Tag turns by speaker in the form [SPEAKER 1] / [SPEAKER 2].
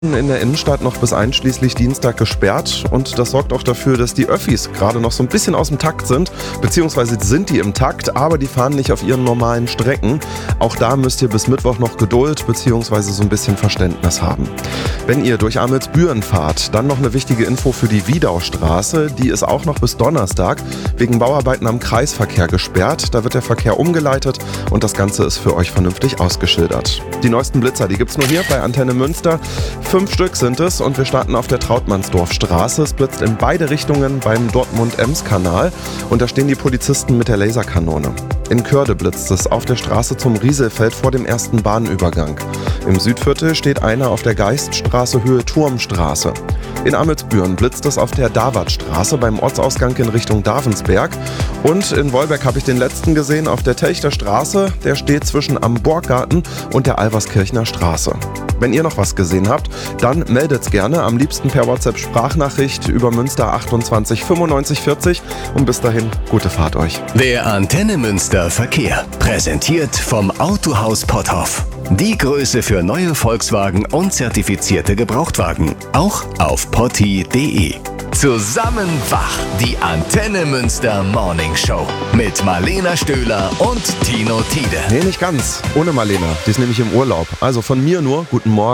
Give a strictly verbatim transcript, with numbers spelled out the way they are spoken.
[SPEAKER 1] In der Innenstadt noch bis einschließlich Dienstag gesperrt und das sorgt auch dafür, dass die Öffis gerade noch so ein bisschen aus dem Takt sind, beziehungsweise sind die im Takt, aber die fahren nicht auf ihren normalen Strecken. Auch da müsst ihr bis Mittwoch noch Geduld beziehungsweise so ein bisschen Verständnis haben. Wenn ihr durch Amelsbüren fahrt, dann noch eine wichtige Info für die Wiedaustraße. Die ist auch noch bis Donnerstag wegen Bauarbeiten am Kreisverkehr gesperrt. Da wird der Verkehr umgeleitet und das Ganze ist für euch vernünftig ausgeschildert. Die neuesten Blitzer, die gibt's nur hier bei Antenne Münster. Fünf Stück sind es und wir starten auf der Trautmannsdorfstraße. Es blitzt in beide Richtungen beim Dortmund-Ems-Kanal und da stehen die Polizisten mit der Laserkanone. In Körde blitzt es auf der Straße zum Rieselfeld vor dem ersten Bahnübergang. Im Südviertel steht einer auf der Geiststraße Höhe Turmstraße. In Amelsbüren blitzt es auf der Davatstraße beim Ortsausgang in Richtung Davensberg. Und in Wolbeck habe ich den letzten gesehen auf der Telchter Straße. Der steht zwischen am Borggarten und der Alverskirchner Straße. Wenn ihr noch was gesehen habt, dann meldet's gerne, am liebsten per WhatsApp-Sprachnachricht über Münster achtundzwanzig fünfundneunzig vierzig und bis dahin, gute Fahrt euch.
[SPEAKER 2] Der Antenne Münster Verkehr, präsentiert vom Autohaus Potthoff. Die Größe für neue Volkswagen und zertifizierte Gebrauchtwagen, auch auf potti punkt de. Zusammen wach, die Antenne Münster Morning Show mit Marlena Stöhler und Tino Tiede.
[SPEAKER 1] Nee, nicht ganz. Ohne Marlena. Die ist nämlich im Urlaub. Also von mir nur, guten Morgen.